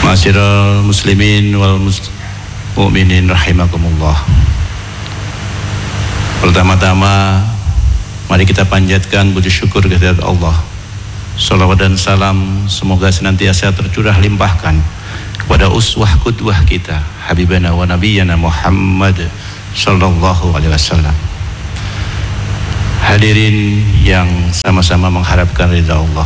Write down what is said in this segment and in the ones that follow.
Ma'asyiral muslimin wal mu'minin rahimakumullah. Pertama-tama mari kita panjatkan puji syukur kehadirat Allah. Salawat dan salam semoga senantiasa tercurah limpahkan kepada uswah qudwah kita habibana wa nabiyyana Muhammad sallallahu alaihi wasallam. Hadirin yang sama-sama mengharapkan ridha Allah,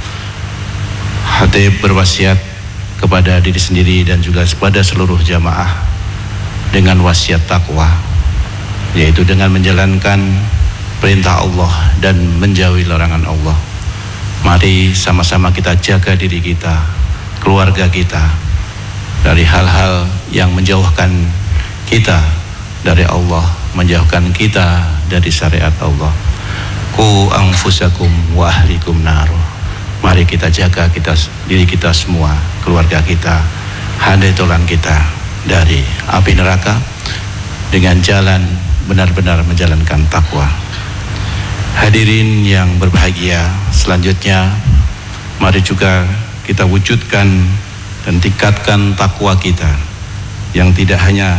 Khatib berwasiat kepada diri sendiri dan juga kepada seluruh jamaah dengan wasiat takwa, yaitu dengan menjalankan perintah Allah dan menjauhi larangan Allah. Mari sama-sama kita jaga diri kita, keluarga kita dari hal-hal yang menjauhkan kita dari Allah, menjauhkan kita dari syariat Allah. Qu anfusakum wa ahlikum nar. Mari kita jaga diri kita semua, keluarga kita, handai tolan kita dari api neraka dengan jalan benar-benar menjalankan takwa. Hadirin yang berbahagia, selanjutnya mari juga kita wujudkan dan tingkatkan takwa kita, yang tidak hanya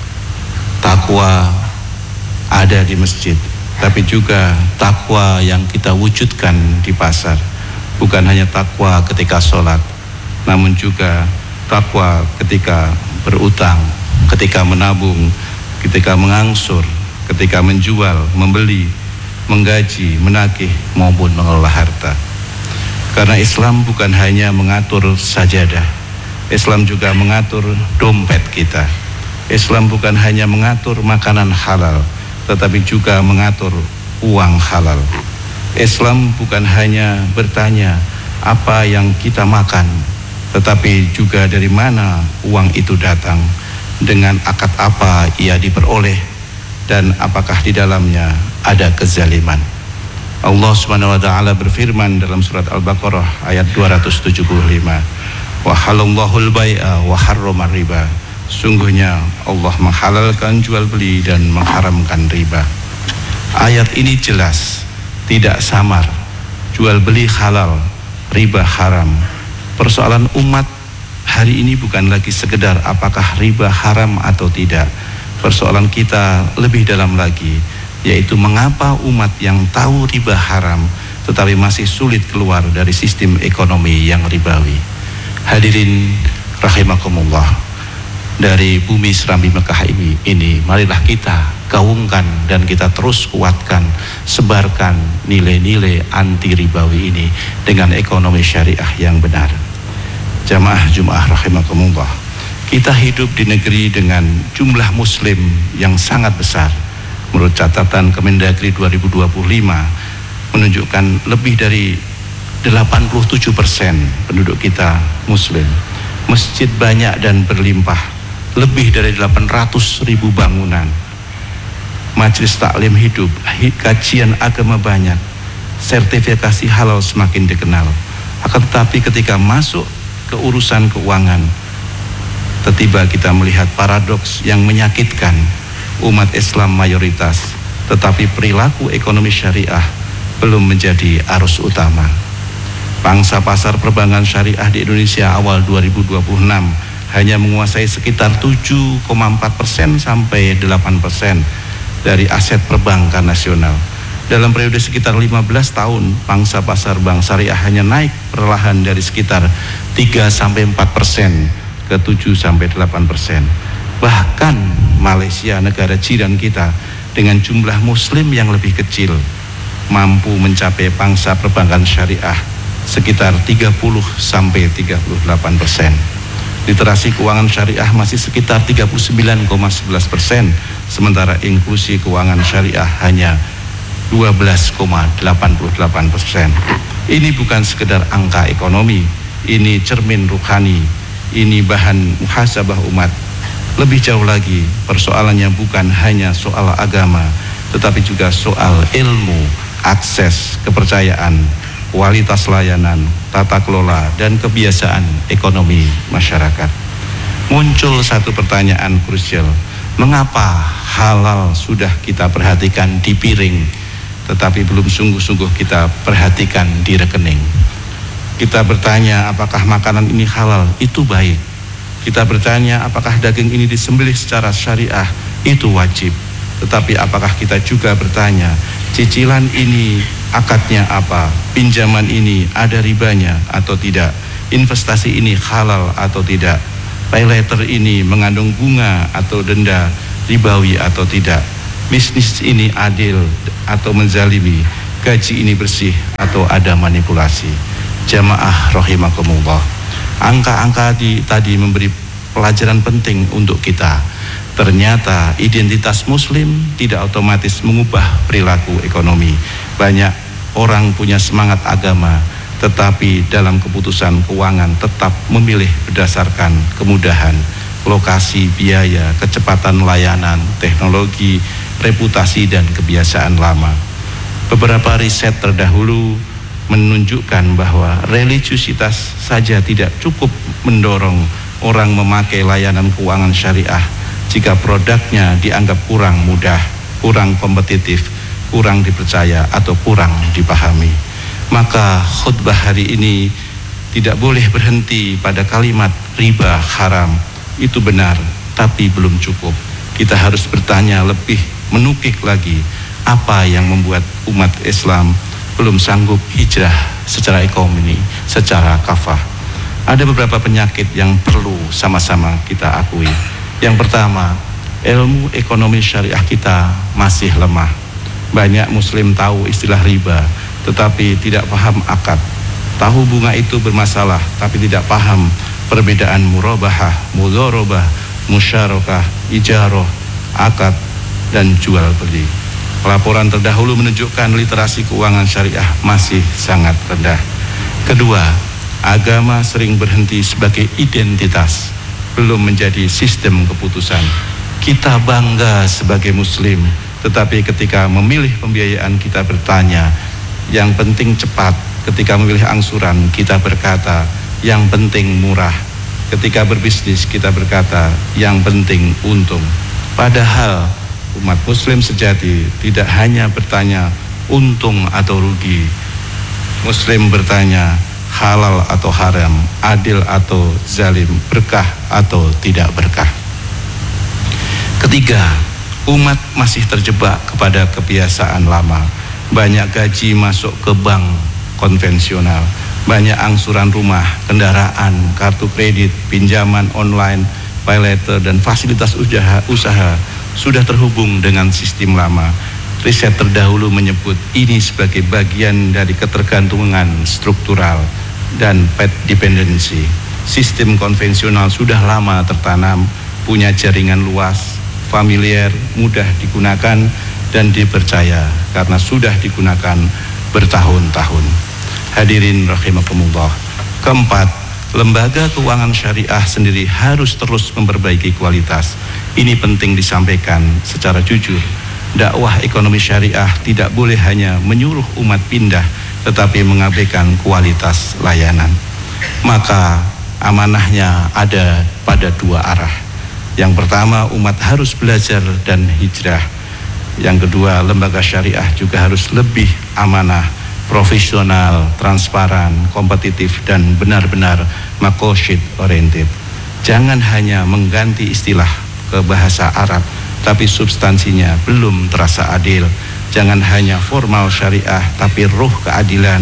takwa ada di masjid, tapi juga takwa yang kita wujudkan di pasar. Bukan hanya takwa ketika sholat, namun juga takwa ketika berutang, ketika menabung, ketika mengangsur, ketika menjual, membeli, menggaji, menagih, maupun mengelola harta. Karena Islam bukan hanya mengatur sajadah, Islam juga mengatur dompet kita. Islam bukan hanya mengatur makanan halal, tetapi juga mengatur uang halal. Islam bukan hanya bertanya apa yang kita makan, tetapi juga dari mana uang itu datang, dengan akad apa ia diperoleh, dan apakah di dalamnya ada kezaliman. Allah Subhanahu wa taala berfirman dalam surat Al-Baqarah ayat 275, wa halallahul bai'a wa harramar riba. Sungguhnya Allah menghalalkan jual beli dan mengharamkan riba. Ayat ini jelas, tidak samar. Jual beli halal, riba haram. Persoalan umat hari ini bukan lagi sekedar apakah riba haram atau tidak. Persoalan kita lebih dalam lagi, yaitu mengapa umat yang tahu riba haram tetapi masih sulit keluar dari sistem ekonomi yang ribawi. Hadirin rahimakumullah, dari bumi Serambi Mekah ini marilah kita gaungkan dan kita terus kuatkan, sebarkan nilai-nilai anti ribawi ini dengan ekonomi syariah yang benar. Jamaah Jumat rahimakumullah, kita hidup di negeri dengan jumlah muslim yang sangat besar. Menurut catatan Kemendagri 2025 menunjukkan lebih dari 87% penduduk kita muslim. Masjid banyak dan berlimpah, lebih dari 800.000 bangunan. Majelis taklim hidup, kajian agama banyak, sertifikasi halal semakin dikenal. Akan tetapi ketika masuk ke urusan keuangan, tiba-tiba kita melihat paradoks yang menyakitkan. Umat Islam mayoritas, tetapi perilaku ekonomi syariah belum menjadi arus utama. Pangsa pasar perbankan syariah di Indonesia awal 2026 hanya menguasai sekitar 7,4% sampai 8% dari aset perbankan nasional. Dalam periode sekitar 15 tahun, pangsa pasar bank syariah hanya naik perlahan dari sekitar 3-4% ke 7-8%. Bahkan Malaysia, negara jiran kita dengan jumlah muslim yang lebih kecil, mampu mencapai pangsa perbankan syariah sekitar 30-38%. Literasi keuangan syariah masih sekitar 39,11%, sementara inklusi keuangan syariah hanya 12,88%. Ini bukan sekedar angka ekonomi, ini cermin ruhani, ini bahan muhasabah umat. Lebih jauh lagi, persoalannya bukan hanya soal agama, tetapi juga soal ilmu, akses, kepercayaan, kualitas layanan, tata kelola, dan kebiasaan ekonomi masyarakat. Muncul satu pertanyaan krusial, mengapa halal sudah kita perhatikan di piring, tetapi belum sungguh-sungguh kita perhatikan di rekening? Kita bertanya apakah makanan ini halal, itu baik. Kita bertanya apakah daging ini disembelih secara syariah, itu wajib. Tetapi apakah kita juga bertanya, cicilan ini akadnya apa, pinjaman ini ada ribanya atau tidak, investasi ini halal atau tidak, pay letter ini mengandung bunga atau denda ribawi atau tidak, bisnis ini adil atau menzalimi, gaji ini bersih atau ada manipulasi. Jamaah rahimakumullah, angka-angka tadi memberi pelajaran penting untuk kita. Ternyata identitas muslim tidak otomatis mengubah perilaku ekonomi. Banyak orang punya semangat agama, tetapi dalam keputusan keuangan tetap memilih berdasarkan kemudahan, lokasi, biaya, kecepatan layanan, teknologi, reputasi, dan kebiasaan lama. Beberapa riset terdahulu menunjukkan bahwa religiusitas saja tidak cukup mendorong orang memakai layanan keuangan syariah jika produknya dianggap kurang mudah, kurang kompetitif, kurang dipercaya, atau kurang dipahami. Maka khutbah hari ini tidak boleh berhenti pada kalimat riba haram. Itu benar, tapi belum cukup. Kita harus bertanya lebih menukik lagi, apa yang membuat umat Islam belum sanggup hijrah secara ekonomi, secara kafah. Ada beberapa penyakit yang perlu sama-sama kita akui. Yang pertama, ilmu ekonomi syariah kita masih lemah. Banyak muslim tahu istilah riba, tetapi tidak paham akad. Tahu bunga itu bermasalah, tapi tidak paham perbedaan murabahah, mudharabah, musyarakah, ijarah, akad, dan jual beli. Laporan terdahulu menunjukkan literasi keuangan syariah masih sangat rendah. Kedua, agama sering berhenti sebagai identitas, belum menjadi sistem keputusan. Kita bangga sebagai muslim, tetapi ketika memilih pembiayaan kita bertanya, yang penting cepat. Ketika memilih angsuran kita berkata, yang penting murah. Ketika berbisnis kita berkata, yang penting untung. Padahal umat muslim sejati tidak hanya bertanya untung atau rugi. Muslim bertanya halal atau haram, adil atau zalim, berkah atau tidak berkah. Ketiga, umat masih terjebak kepada kebiasaan lama. Banyak gaji masuk ke bank konvensional, banyak angsuran rumah, kendaraan, kartu kredit, pinjaman online, pay letter, dan fasilitas usaha sudah terhubung dengan sistem lama. Riset terdahulu menyebut ini sebagai bagian dari ketergantungan struktural dan pet dependency. Sistem konvensional sudah lama tertanam, punya jaringan luas, familiar, mudah digunakan, dan dipercaya karena sudah digunakan bertahun-tahun. Hadirin rahimakumullah. Keempat, lembaga keuangan syariah sendiri harus terus memperbaiki kualitas. Ini penting disampaikan secara jujur. Dakwah ekonomi syariah tidak boleh hanya menyuruh umat pindah, tetapi mengabaikan kualitas layanan. Maka amanahnya ada pada dua arah. Yang pertama, umat harus belajar dan hijrah. Yang kedua, lembaga syariah juga harus lebih amanah, profesional, transparan, kompetitif, dan benar-benar makosid oriented. Jangan hanya mengganti istilah ke bahasa Arab, tapi substansinya belum terasa adil. Jangan hanya formal syariah, tapi ruh keadilan,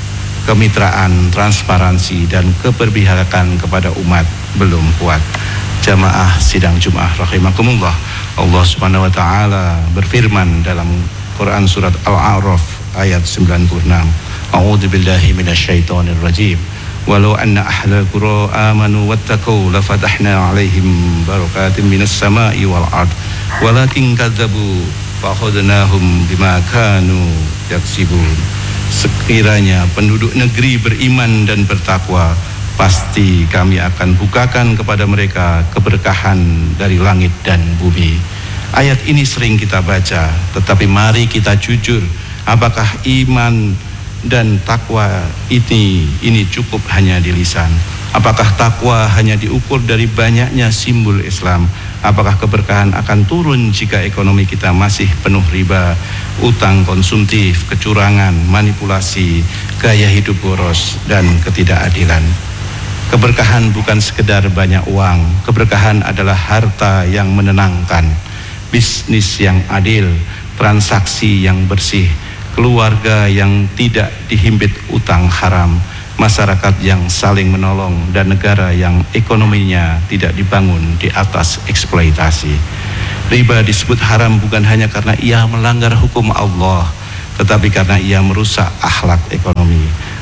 kemitraan, transparansi, dan keberpihakan kepada umat belum kuat. Jamaah sidang Jumat rahimakumullah, Allah Subhanahu wa taala berfirman dalam Quran surat Al-A'raf ayat 96, A'udzu billahi minasyaitonir rajim. Walau anna ahlal qura amanu wattaqau lafatahna 'alaihim barakatim minas sama'i wal ard walakin kadzabu fa'akhadnahum bima kanu yaksibun. Sekiranya penduduk negeri beriman dan bertakwa, pasti kami akan bukakan kepada mereka keberkahan dari langit dan bumi. Ayat ini sering kita baca, tetapi mari kita jujur, apakah iman dan takwa ini cukup hanya di lisan? Apakah takwa hanya diukur dari banyaknya simbol Islam? Apakah keberkahan akan turun jika ekonomi kita masih penuh riba, utang konsumtif, kecurangan, manipulasi, gaya hidup boros, dan ketidakadilan? Keberkahan bukan sekedar banyak uang. Keberkahan adalah harta yang menenangkan, bisnis yang adil, transaksi yang bersih, keluarga yang tidak dihimpit utang haram, masyarakat yang saling menolong, dan negara yang ekonominya tidak dibangun di atas eksploitasi. Riba disebut haram bukan hanya karena ia melanggar hukum Allah, tetapi karena ia merusak akhlak ekonomi.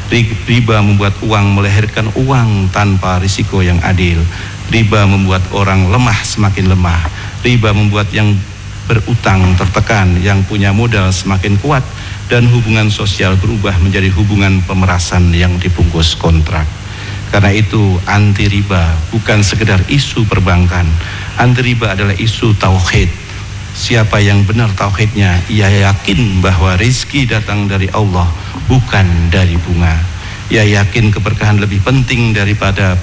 Riba membuat uang melahirkan uang tanpa risiko yang adil. Riba membuat orang lemah semakin lemah. Riba membuat yang berutang tertekan, yang punya modal semakin kuat, dan hubungan sosial berubah menjadi hubungan pemerasan yang dibungkus kontrak. Karena itu anti riba bukan sekedar isu perbankan. Anti riba adalah isu tauhid. Siapa yang benar tauhidnya, ia yakin bahwa rezeki datang dari Allah, bukan dari bunga. Ia yakin keberkahan lebih penting daripada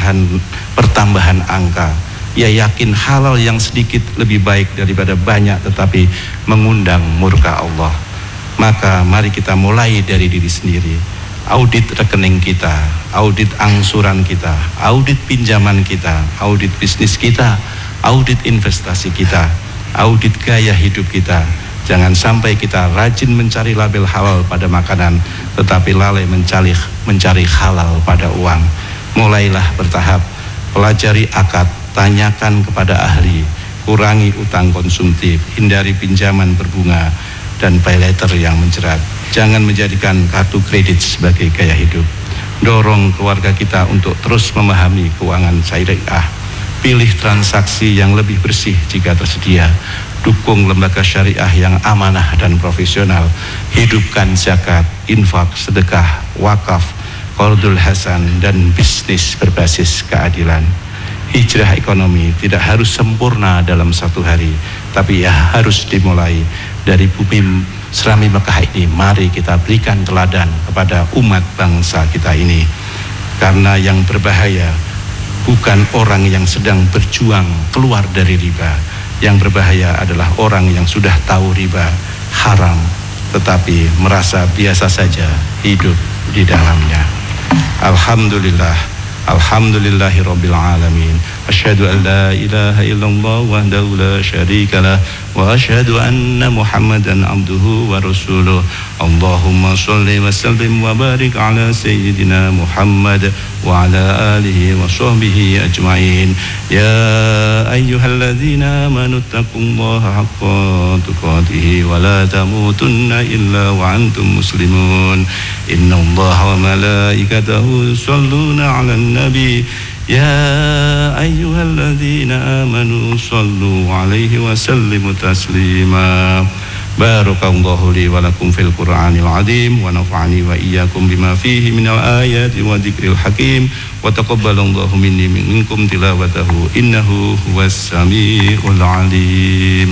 pertambahan angka. Ia yakin halal yang sedikit lebih baik daripada banyak tetapi mengundang murka Allah. Maka mari kita mulai dari diri sendiri. Audit rekening kita, audit angsuran kita, audit pinjaman kita, audit bisnis kita, audit investasi kita, audit gaya hidup kita. Jangan sampai kita rajin mencari label halal pada makanan, tetapi lalai mencari halal pada uang. Mulailah bertahap, pelajari akad, tanyakan kepada ahli, kurangi utang konsumtif, hindari pinjaman berbunga dan pay later yang menjerat. Jangan menjadikan kartu kredit sebagai gaya hidup. Dorong keluarga kita untuk terus memahami keuangan syariah. Pilih transaksi yang lebih bersih jika tersedia. Dukung lembaga syariah yang amanah dan profesional. Hidupkan zakat, infak, sedekah, wakaf, qardul hasan, dan bisnis berbasis keadilan. Hijrah ekonomi tidak harus sempurna dalam satu hari, tapi ya harus dimulai dari bumi Serami Mekah ini. Mari kita berikan teladan kepada umat bangsa kita ini, karena yang berbahaya bukan orang yang sedang berjuang keluar dari riba. Yang berbahaya adalah orang yang sudah tahu riba haram tetapi merasa biasa saja hidup di dalamnya. Alhamdulillah, alhamdulillahi rabbil alamin. Asyhadu an la ilaha illallah wahdahu la syarika lah, wa asyhadu anna Muhammadan abduhu wa rasuluh. Allahumma shalli wa sallim wa barik ala sayyidina Muhammad wa ala alihi wa sahbihi ajma'in. Ya ayyuhalladzina amanu taqullaha haqqa tuqatih wa la tamutunna illa wa antum muslimun. Innallaha wa malaikatahu yusholluna 'alan nabi. Ya ayyuhalladzina amanu sallu alaihi wa sallimu taslima. Barakallahu li wa lakum fil Qur'anil azim wa nafa'ani wa iyyakum bima fihi minal ayati wa dzikril hakim wa taqabbalallahu minni minkum tilawatahu innahu huwas samiul alim.